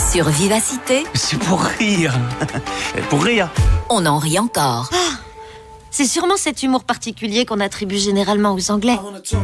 Sur Vivacité, C'est pour rire. Pour rire. on en rit encore. C'est sûrement cet humour particulier qu'on attribue généralement aux Anglais.